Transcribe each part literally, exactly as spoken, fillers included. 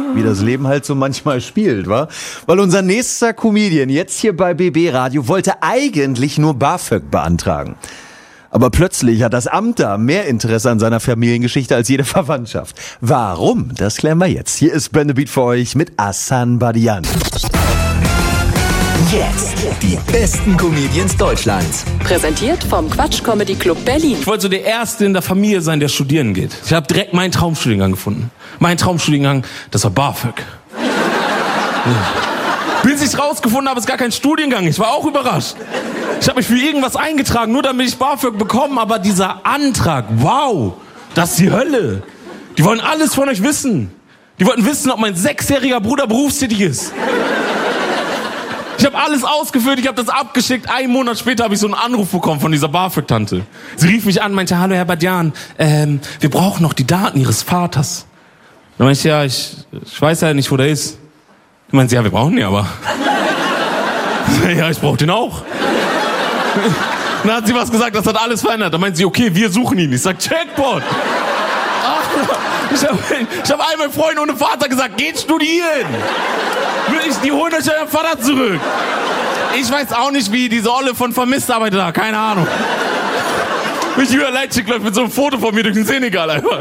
wie das Leben halt so manchmal spielt, wa? Weil unser nächster Comedian jetzt hier bei B B Radio wollte eigentlich nur BAföG beantragen. Aber plötzlich hat das Amt da mehr Interesse an seiner Familiengeschichte als jede Verwandtschaft. Warum? Das klären wir jetzt. Hier ist Bendebeat für euch mit Asan Badian. Jetzt die besten Comedians Deutschlands. Präsentiert vom Quatsch Comedy Club Berlin. Ich wollte so der Erste in der Familie sein, der studieren geht. Ich habe direkt meinen Traumstudiengang gefunden. Mein Traumstudiengang, das war BAföG. Ja. Bis ich rausgefunden habe, ist gar kein Studiengang. Ich war auch überrascht. Ich habe mich für irgendwas eingetragen, nur damit ich BAföG bekomme. Aber dieser Antrag, wow, das ist die Hölle. Die wollen alles von euch wissen. Die wollten wissen, ob mein sechsjähriger Bruder berufstätig ist. Ich habe alles ausgefüllt, ich habe das abgeschickt. Einen Monat später habe ich so einen Anruf bekommen von dieser BAföG-Tante. Sie rief mich an, meinte, hallo Herr Badian, ähm, wir brauchen noch die Daten Ihres Vaters. Dann meinte ich, ja, ich, ich weiß ja nicht, wo der ist. Dann meinte sie, ja, wir brauchen den aber. Ja, ich brauche den auch. Dann hat sie was gesagt, das hat alles verändert. Dann meinte sie, okay, wir suchen ihn. Ich sag, Checkpoint. Ich habe ich hab all meinen Freunden ohne Vater gesagt, geht studieren. Ich, die holen euch euren Vater zurück. Ich weiß auch nicht, wie diese Olle von Vermisst arbeitet da, keine Ahnung. Mich über Leitschik läuft mit so einem Foto von mir durch den Senegal einfach.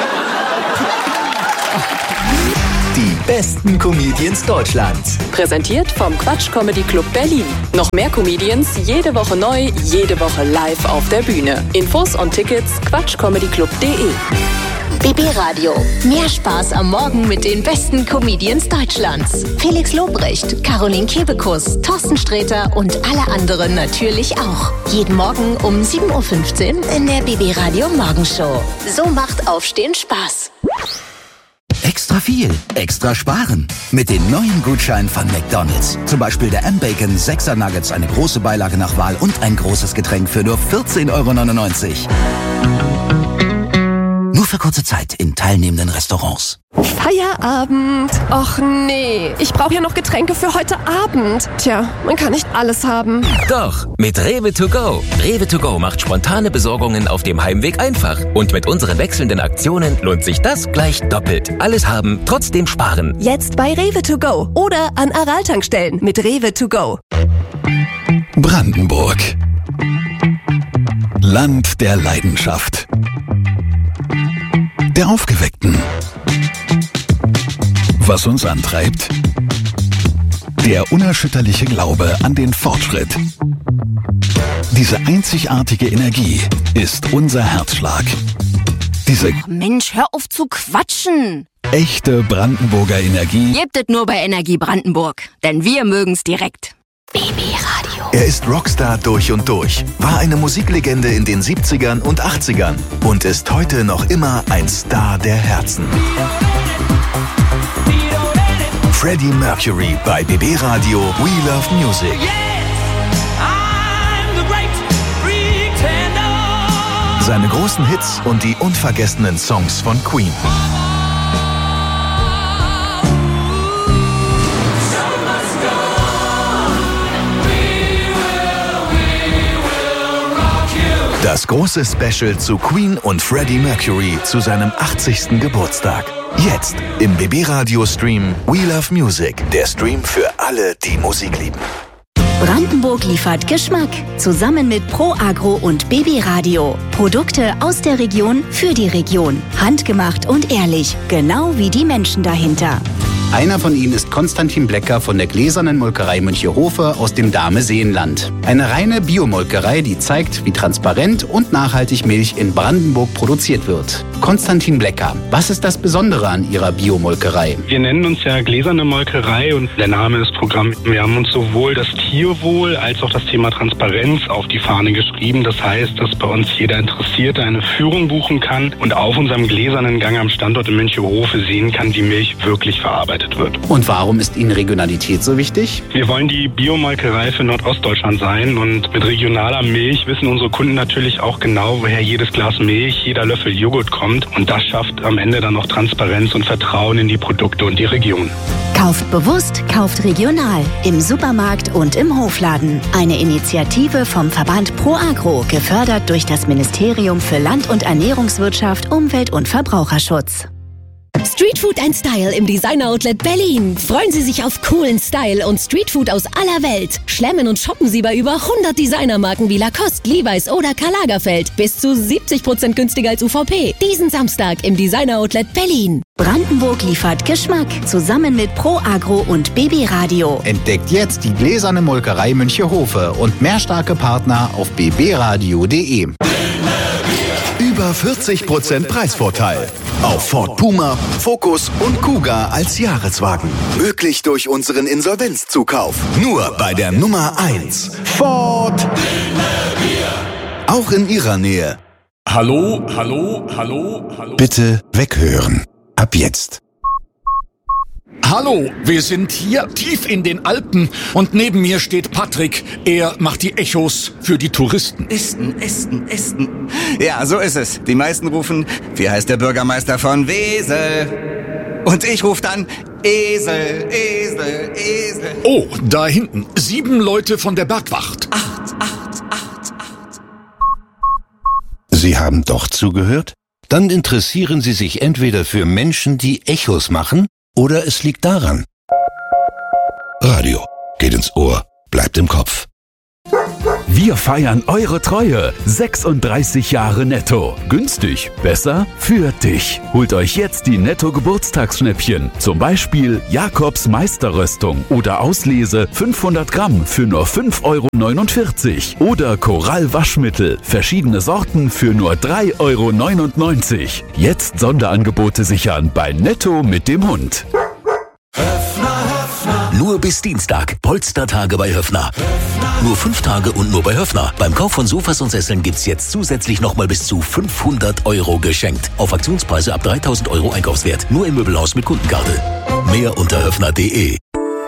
Die besten Comedians Deutschlands. Präsentiert vom Quatsch Comedy Club Berlin. Noch mehr Comedians, jede Woche neu, jede Woche live auf der Bühne. Infos und Tickets quatschcomedyclub punkt de. B B Radio. Mehr Spaß am Morgen mit den besten Comedians Deutschlands. Felix Lobrecht, Caroline Kebekus, Thorsten Sträter und alle anderen natürlich auch. Jeden Morgen um sieben Uhr fünfzehn in der B B Radio Morgenshow. So macht Aufstehen Spaß. Extra viel, extra sparen. Mit den neuen Gutscheinen von McDonald's. Zum Beispiel der M-Bacon sechser Nuggets, eine große Beilage nach Wahl und ein großes Getränk für nur vierzehn Euro neunundneunzig. Nur für kurze Zeit in teilnehmenden Restaurants. Feierabend. Och nee, ich brauche ja noch Getränke für heute Abend. Tja, man kann nicht alles haben. Doch, mit Rewe to go. Rewe to go macht spontane Besorgungen auf dem Heimweg einfach. Und mit unseren wechselnden Aktionen lohnt sich das gleich doppelt. Alles haben, trotzdem sparen. Jetzt bei Rewe to go oder an Aral-Tankstellen mit Rewe to go. Brandenburg. Land der Leidenschaft. Der Aufgeweckten. Was uns antreibt? Der unerschütterliche Glaube an den Fortschritt. Diese einzigartige Energie ist unser Herzschlag. Diese Mensch, hör auf zu quatschen. Echte Brandenburger Energie. Gebt es nur bei Energie Brandenburg, denn wir mögen's direkt. B B Radio. Er ist Rockstar durch und durch, war eine Musiklegende in den siebzigern und achtzigern und ist heute noch immer ein Star der Herzen. Freddie Mercury bei B B Radio We Love Music. Seine großen Hits und die unvergessenen Songs von Queen. Das große Special zu Queen und Freddie Mercury zu seinem achtzigsten Geburtstag. Jetzt im B B Radio Stream We Love Music. Der Stream für alle, die Musik lieben. Brandenburg liefert Geschmack. Zusammen mit Pro Agro und B B Radio. Produkte aus der Region für die Region. Handgemacht und ehrlich. Genau wie die Menschen dahinter. Einer von ihnen ist Konstantin Blecker von der Gläsernen Molkerei Münchehofe aus dem Dahme-Seenland. Eine reine Biomolkerei, die zeigt, wie transparent und nachhaltig Milch in Brandenburg produziert wird. Konstantin Blecker, was ist das Besondere an Ihrer Biomolkerei? Wir nennen uns ja Gläserne Molkerei und der Name ist Programm. Wir haben uns sowohl das Tierwohl als auch das Thema Transparenz auf die Fahne geschrieben. Das heißt, dass bei uns jeder Interessierte eine Führung buchen kann und auf unserem gläsernen Gang am Standort in Münchehofe sehen kann, wie Milch wirklich verarbeitet wird. Und warum ist Ihnen Regionalität so wichtig? Wir wollen die Biomolkerei für Nordostdeutschland sein und mit regionaler Milch wissen unsere Kunden natürlich auch genau, woher jedes Glas Milch, jeder Löffel Joghurt kommt und das schafft am Ende dann noch Transparenz und Vertrauen in die Produkte und die Region. Kauft bewusst, kauft regional. Im Supermarkt und im Hofladen. Eine Initiative vom Verband Pro Agro, gefördert durch das Ministerium für Land- und Ernährungswirtschaft, Umwelt und Verbraucherschutz. Streetfood and Style im Designer Outlet Berlin. Freuen Sie sich auf coolen Style und Streetfood aus aller Welt. Schlemmen und shoppen Sie bei über hundert Designermarken wie Lacoste, Levi's oder Karl Lagerfeld. Bis zu siebzig Prozent günstiger als U V P. Diesen Samstag im Designer Outlet Berlin. Brandenburg liefert Geschmack. Zusammen mit Pro Agro und B B Radio. Entdeckt jetzt die gläserne Molkerei Münchehofe und mehr starke Partner auf b b radio punkt d e. Über vierzig Prozent Preisvorteil auf Ford Puma, Focus und Kuga als Jahreswagen. Möglich durch unseren Insolvenzzukauf. Nur bei der Nummer eins. Ford. Auch in Ihrer Nähe. Hallo, hallo, hallo, hallo. Bitte weghören. Ab jetzt. Hallo, wir sind hier tief in den Alpen und neben mir steht Patrick. Er macht die Echos für die Touristen. Esten, Esten, Esten. Ja, so ist es. Die meisten rufen, wie heißt der Bürgermeister von Wesel? Und ich rufe dann Esel, Esel, Esel. Oh, da hinten. Sieben Leute von der Bergwacht. Acht, acht, acht, acht. Sie haben doch zugehört? Dann interessieren Sie sich entweder für Menschen, die Echos machen, oder es liegt daran. Radio geht ins Ohr, bleibt im Kopf. Wir feiern eure Treue. sechsunddreißig Jahre Netto. Günstig, besser für dich. Holt euch jetzt die Netto Geburtstagsschnäppchen. Zum Beispiel Jakobs Meisterröstung oder Auslese fünfhundert Gramm für nur fünf Euro neunundvierzig. Oder Korall Waschmittel. Verschiedene Sorten für nur drei Euro neunundneunzig. Jetzt Sonderangebote sichern bei Netto mit dem Hund. Nur bis Dienstag. Polstertage bei Höffner. Nur fünf Tage und nur bei Höffner. Beim Kauf von Sofas und Sesseln gibt's jetzt zusätzlich nochmal bis zu fünfhundert Euro geschenkt. Auf Aktionspreise ab dreitausend Euro Einkaufswert. Nur im Möbelhaus mit Kundenkarte. Mehr unter höffner punkt de.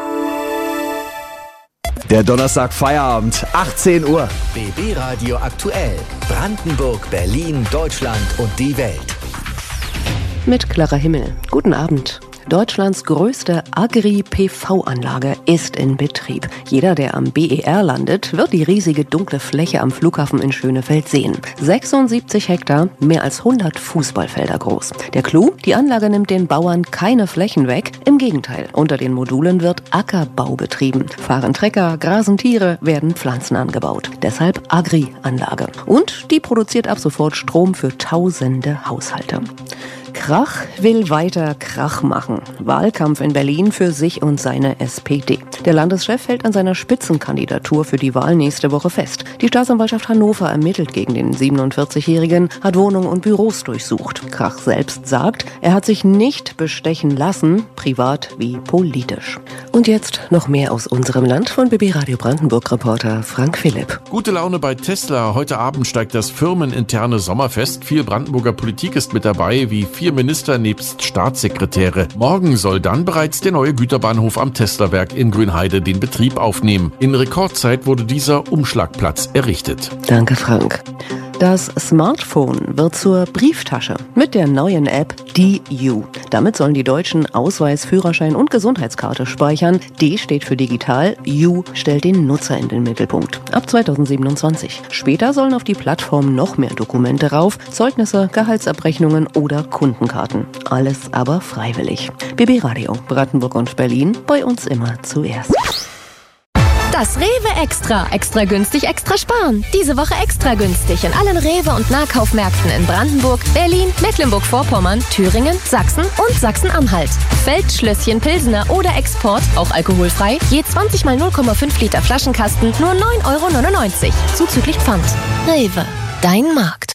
Der Donnerstag Feierabend, achtzehn Uhr. B B Radio aktuell. Brandenburg, Berlin, Deutschland und die Welt. Mit Clara Himmel. Guten Abend. Deutschlands größte Agri-P V-Anlage ist in Betrieb. Jeder, der am B E R landet, wird die riesige dunkle Fläche am Flughafen in Schönefeld sehen. sechsundsiebzig Hektar, mehr als hundert Fußballfelder groß. Der Clou? Die Anlage nimmt den Bauern keine Flächen weg. Im Gegenteil, unter den Modulen wird Ackerbau betrieben. Fahren Trecker, grasen Tiere, werden Pflanzen angebaut. Deshalb Agri-Anlage. Und die produziert ab sofort Strom für tausende Haushalte. Krach will weiter Krach machen. Wahlkampf in Berlin für sich und seine S P D. Der Landeschef hält an seiner Spitzenkandidatur für die Wahl nächste Woche fest. Die Staatsanwaltschaft Hannover ermittelt gegen den siebenundvierzigjährigen, hat Wohnungen und Büros durchsucht. Krach selbst sagt, er hat sich nicht bestechen lassen, privat wie politisch. Und jetzt noch mehr aus unserem Land von B B Radio Brandenburg-Reporter Frank Philipp. Gute Laune bei Tesla. Heute Abend steigt das firmeninterne Sommerfest. Viel Brandenburger Politik ist mit dabei, wie vier Minister nebst Staatssekretäre. Morgen soll dann bereits der neue Güterbahnhof am Tesla-Werk in Grünheide den Betrieb aufnehmen. In Rekordzeit wurde dieser Umschlagplatz errichtet. Danke, Frank. Das Smartphone wird zur Brieftasche mit der neuen App D U. Damit sollen die Deutschen Ausweis, Führerschein und Gesundheitskarte speichern. D steht für digital, U stellt den Nutzer in den Mittelpunkt. Ab zweitausendsiebenundzwanzig. Später sollen auf die Plattform noch mehr Dokumente rauf, Zeugnisse, Gehaltsabrechnungen oder Kundenkarten. Alles aber freiwillig. B B Radio, Brandenburg und Berlin, bei uns immer zuerst. Das Rewe Extra. Extra günstig, extra sparen. Diese Woche extra günstig in allen Rewe- und Nahkaufmärkten in Brandenburg, Berlin, Mecklenburg-Vorpommern, Thüringen, Sachsen und Sachsen-Anhalt. Feldschlösschen, Pilsener oder Export, auch alkoholfrei, je zwanzig mal null Komma fünf Liter Flaschenkasten, nur neun Euro neunundneunzig. Zuzüglich Pfand. Rewe, dein Markt.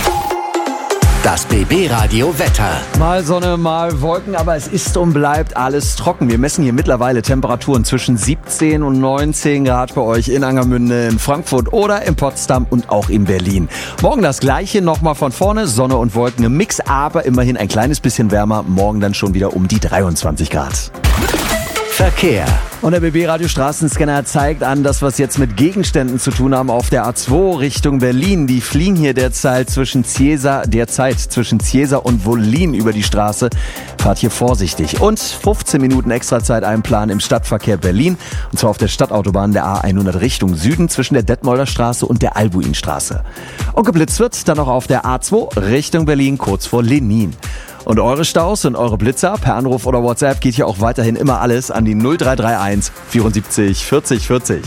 Das B B Radio Wetter. Mal Sonne, mal Wolken, aber es ist und bleibt alles trocken. Wir messen hier mittlerweile Temperaturen zwischen siebzehn und neunzehn Grad bei euch in Angermünde, in Frankfurt oder in Potsdam und auch in Berlin. Morgen das Gleiche, nochmal von vorne, Sonne und Wolken im Mix, aber immerhin ein kleines bisschen wärmer. Morgen dann schon wieder um die dreiundzwanzig Grad. Verkehr. Und der B B-Radio-Straßenscanner zeigt an, dass wir es jetzt mit Gegenständen zu tun haben auf der A zwei Richtung Berlin. Die fliegen hier derzeit zwischen Ciesa, derzeit zwischen Ciesa und Wollin über die Straße. Fahrt hier vorsichtig. Und fünfzehn Minuten Extrazeit einplanen im Stadtverkehr Berlin. Und zwar auf der Stadtautobahn der A hundert Richtung Süden zwischen der Detmolder Straße und der Albuinstraße. Und geblitzt wird dann noch auf der A zwei Richtung Berlin kurz vor Lenin. Und eure Staus und eure Blitzer per Anruf oder WhatsApp geht hier auch weiterhin immer alles an die null drei drei eins vierundsiebzig vierzig vierzig.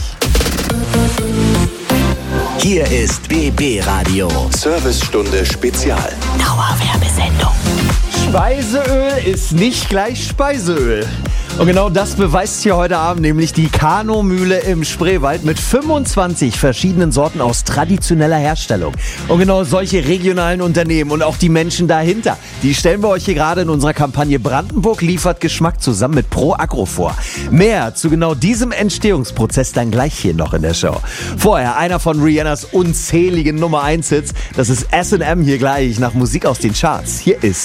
Hier ist B B Radio. Servicestunde Spezial. Dauerwerbesendung. Speiseöl ist nicht gleich Speiseöl. Und genau das beweist hier heute Abend nämlich die Kano-Mühle im Spreewald mit fünfundzwanzig verschiedenen Sorten aus traditioneller Herstellung. Und genau solche regionalen Unternehmen und auch die Menschen dahinter, die stellen wir euch hier gerade in unserer Kampagne Brandenburg liefert Geschmack zusammen mit Pro Agro vor. Mehr zu genau diesem Entstehungsprozess dann gleich hier noch in der Show. Vorher einer von Rihannas unzähligen Nummer eins Hits. Das ist S and M hier gleich nach Musik aus den Charts. Hier ist